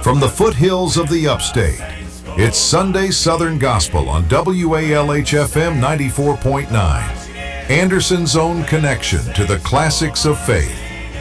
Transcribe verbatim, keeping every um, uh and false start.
From the foothills of the upstate, it's Sunday Southern Gospel on W A L H F M ninety-four point nine. Anderson's own connection to the classics of faith.